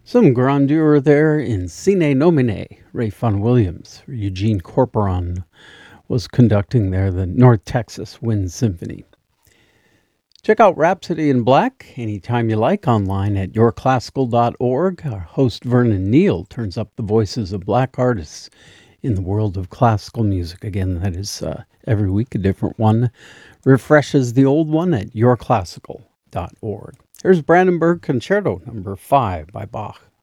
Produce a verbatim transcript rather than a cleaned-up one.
Some grandeur there in Sine Nomine. Ray Fun Williams, Eugene Corporon was conducting there the North Texas Wind Symphony. Check out Rhapsody in Black anytime you like online at your classical dot org. Our host Vernon Neal turns up the voices of black artists in the world of classical music. Again, that is uh, every week a different one. Refreshes the old one at your classical dot org. Here's Brandenburg Concerto number five by Bach.